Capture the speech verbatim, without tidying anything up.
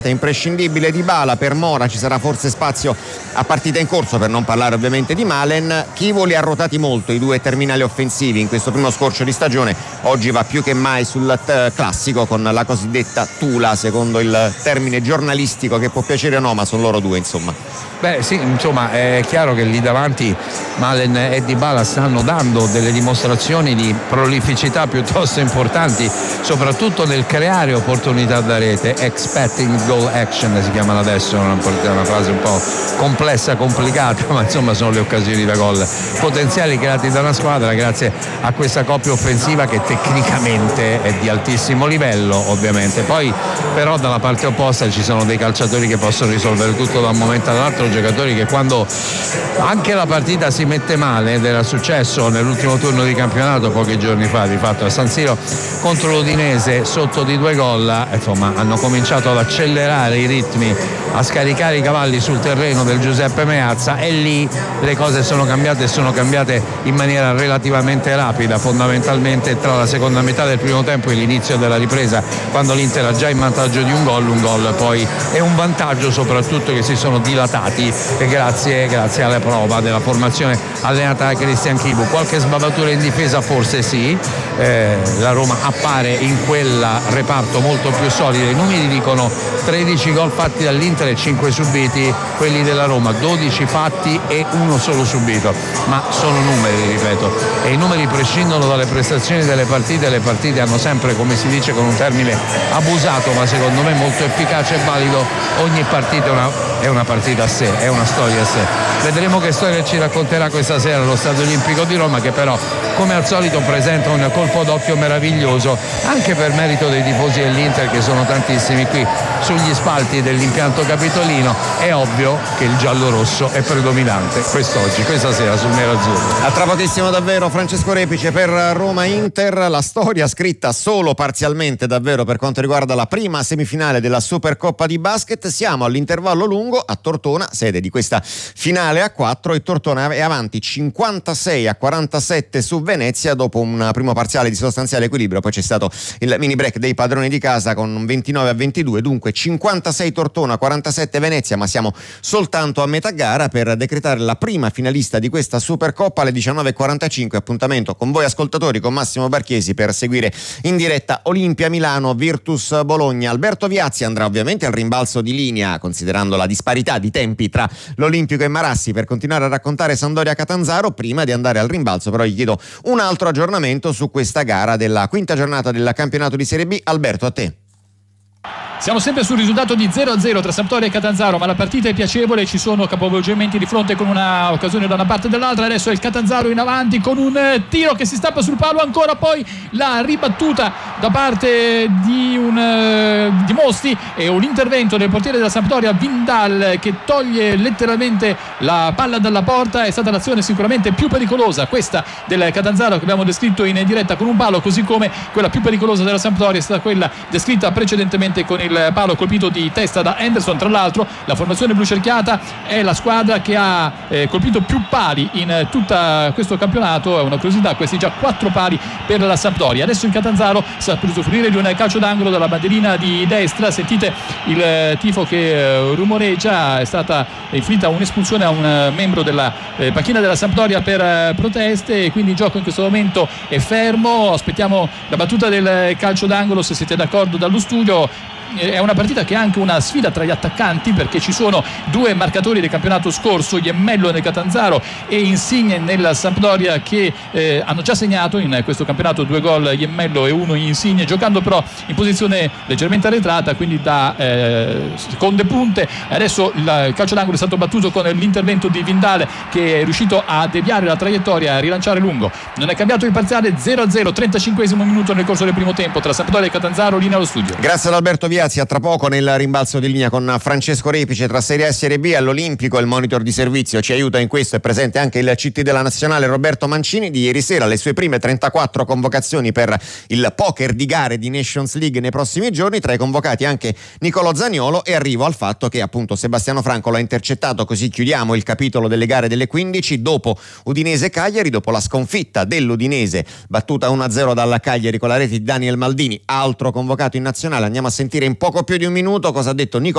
È imprescindibile Dybala, per Mora ci sarà forse spazio a partita in corso, per non parlare ovviamente di Malen. Chivoli ha ruotati molto i due terminali offensivi in questo primo scorcio di stagione, oggi va più che mai sul t- classico con la cosiddetta Tula, secondo il termine giornalistico che può piacere o no, ma sono loro due insomma. Beh sì, insomma è chiaro che lì davanti Malen e Dybala stanno dando delle dimostrazioni di prolificità piuttosto importanti, soprattutto nel creare opportunità da rete. Expecting goal action si chiamano adesso, una, una frase un po' complessa, complicata, ma insomma sono le occasioni da gol potenziali creati da una squadra grazie a questa coppia offensiva che tecnicamente è di altissimo livello ovviamente. Poi però dalla parte opposta ci sono dei calciatori che possono risolvere tutto da un momento all'altro, giocatori che quando anche la partita si mette male, ed era successo nell'ultimo turno di campionato pochi giorni fa di fatto a San Siro contro l'Udinese sotto di due gol, insomma hanno cominciato ad accelerare i ritmi, a scaricare i cavalli sul terreno del Giuseppe Meazza, e lì le cose sono cambiate e sono cambiate in maniera relativamente rapida, fondamentalmente tra la seconda metà del primo tempo e l'inizio della ripresa, quando l'Inter ha già in vantaggio di un gol, un gol poi è un vantaggio soprattutto che si sono dilatati grazie, grazie alla prova della formazione allenata da Christian Chivu. Qualche sbavatura in difesa forse sì, eh, la Roma appare in quel reparto molto più solido, i numeri dicono tredici gol fatti dall'Inter e cinque subiti, quelli della Roma dodici fatti e uno solo subito, ma sono numeri, ripeto, e i numeri prescindono dalle prestazioni delle partite. Le partite hanno sempre, come si dice con un termine abusato ma secondo me molto efficace e valido, ogni partita è una, è una partita a sé, è una storia a sé. Vedremo che storia ci racconterà questa sera lo Stadio Olimpico di Roma, che però come al solito presenta un colpo d'occhio meraviglioso anche per merito dei tifosi dell'Inter, che sono tantissimi qui sugli spalti dell'impianto capitolino. È ovvio che il giallo-rosso è predominante quest'oggi, questa sera sul nero-azzurro. A tra pochissimo davvero Francesco Repice per Roma-Inter, la storia scritta solo parzialmente davvero per quanto riguarda la prima semifinale della Supercoppa di basket. Siamo all'intervallo lungo a Tortona, sede di questa finale a quattro, e Tortona è avanti cinquantasei a quarantasette su Venezia dopo un primo parziale di sostanziale equilibrio. Poi c'è stato il mini break dei padroni di casa con ventinove a ventidue, dunque cinquantasei Tortona, quarantasette Venezia, ma siamo soltanto a metà gara per decretare la prima finalista di questa Supercoppa alle diciannove e quarantacinque. Appuntamento con voi ascoltatori, con Massimo Barchesi, per seguire in diretta Olimpia Milano Virtus Bologna. Alberto Viazzi andrà ovviamente al rimbalzo di linea, considerando la disparità di tempi tra l'Olimpico e Marassi, per continuare a raccontare Sampdoria Catanzaro. Prima di andare al rimbalzo però gli chiedo un altro aggiornamento su questa gara della quinta giornata del campionato di Serie B. Alberto, a te. Siamo sempre sul risultato di zero a zero tra Sampdoria e Catanzaro, ma la partita è piacevole, ci sono capovolgimenti di fronte con una occasione da una parte e dall'altra. Adesso è il Catanzaro in avanti con un tiro che si stappa sul palo, ancora poi la ribattuta da parte di, un, di Mosti e un intervento del portiere della Sampdoria Vindal che toglie letteralmente la palla dalla porta. È stata l'azione sicuramente più pericolosa questa del Catanzaro che abbiamo descritto in diretta con un palo, così come quella più pericolosa della Sampdoria è stata quella descritta precedentemente con il il palo colpito di testa da Henderson. Tra l'altro la formazione blu cerchiata è la squadra che ha eh, colpito più pali in tutto questo campionato. È una curiosità, questi già quattro pali per la Sampdoria. Adesso il Catanzaro sta per usufruire di un calcio d'angolo dalla bandierina di destra. Sentite il tifo che rumoreggia. È stata inflitta un'espulsione a un membro della eh, panchina della Sampdoria per eh, proteste, e quindi il gioco in questo momento è fermo. Aspettiamo la battuta del calcio d'angolo, se siete d'accordo, dallo studio. È una partita che è anche una sfida tra gli attaccanti, perché ci sono due marcatori del campionato scorso, Iemmello nel Catanzaro e Insigne nella Sampdoria, che eh, hanno già segnato in questo campionato due gol, Iemmello e uno Insigne, giocando però in posizione leggermente arretrata, quindi da eh, seconde punte. Adesso il calcio d'angolo è stato battuto con l'intervento di Vindale, che è riuscito a deviare la traiettoria, a rilanciare lungo. Non è cambiato il parziale, zero a zero, trentacinquesimo minuto nel corso del primo tempo tra Sampdoria e Catanzaro. Linea allo studio. Grazie ad Alberto Viazzi. A tra poco nel rimbalzo di linea con Francesco Repice tra Serie A e Serie B. All'Olimpico il monitor di servizio ci aiuta in questo, è presente anche il C T della Nazionale Roberto Mancini. Di ieri sera le sue prime trentaquattro convocazioni per il poker di gare di Nations League nei prossimi giorni, tra i convocati anche Nicolò Zaniolo, e arrivo al fatto che appunto Sebastiano Franco l'ha intercettato. Così chiudiamo il capitolo delle gare delle quindici. Dopo Udinese-Cagliari, dopo la sconfitta dell'Udinese battuta uno a zero dalla Cagliari con la rete di Daniel Maldini, altro convocato in nazionale, andiamo a sentire in poco più di un minuto cosa ha detto Nicolò